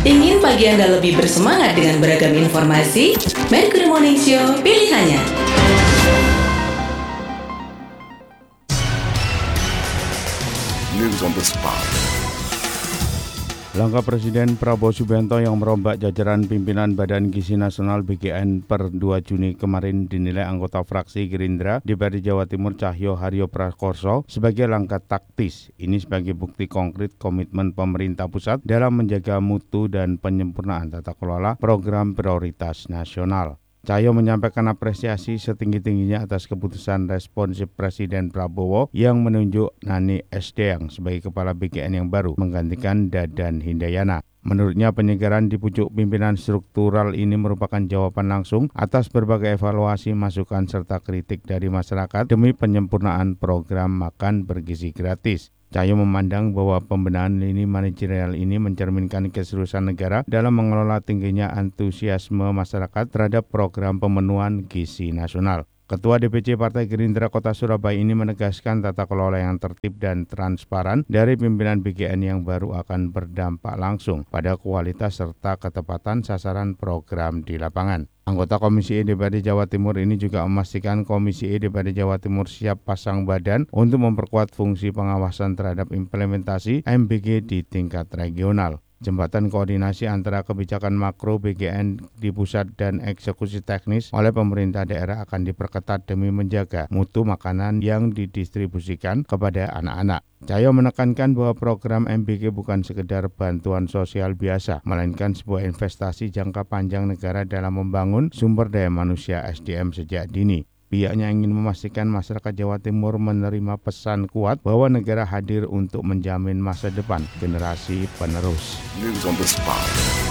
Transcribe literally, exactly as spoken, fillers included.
Ingin pagi Anda lebih bersemangat dengan beragam informasi? Mercury Morning Show pilihannya. News on the spot. Langkah Presiden Prabowo Subianto yang merombak jajaran pimpinan Badan Gizi Nasional B G N per dua Juni kemarin dinilai anggota fraksi Gerindra D P R D Jawa Timur Cahyo Haryo Prakorso sebagai langkah taktis. Ini sebagai bukti konkret komitmen pemerintah pusat dalam menjaga mutu dan penyempurnaan tata kelola program prioritas nasional. Cahyo menyampaikan apresiasi setinggi-tingginya atas keputusan responsif Presiden Prabowo yang menunjuk Nani Esdeyang sebagai Kepala B G N yang baru menggantikan Dadan Hindayana. Menurutnya penyegaran di pucuk pimpinan struktural ini merupakan jawaban langsung atas berbagai evaluasi, masukan serta kritik dari masyarakat demi penyempurnaan program makan bergizi gratis. Cahyo memandang bahwa pembenahan lini manajerial ini mencerminkan keseriusan negara dalam mengelola tingginya antusiasme masyarakat terhadap program pemenuhan gizi nasional. Ketua D P C Partai Gerindra Kota Surabaya ini menegaskan tata kelola yang tertib dan transparan dari pimpinan B G N yang baru akan berdampak langsung pada kualitas serta ketepatan sasaran program di lapangan. Anggota Komisi E D P R D Jawa Timur ini juga memastikan Komisi E D P R D Jawa Timur siap pasang badan untuk memperkuat fungsi pengawasan terhadap implementasi M B G di tingkat regional. Jembatan koordinasi antara kebijakan makro B G N di pusat dan eksekusi teknis oleh pemerintah daerah akan diperketat demi menjaga mutu makanan yang didistribusikan kepada anak-anak. Cahyo menekankan bahwa program M B G bukan sekedar bantuan sosial biasa, melainkan sebuah investasi jangka panjang negara dalam membangun sumber daya manusia S D M sejak dini. Pihaknya ingin memastikan masyarakat Jawa Timur menerima pesan kuat bahwa negara hadir untuk menjamin masa depan generasi penerus. News on the spot.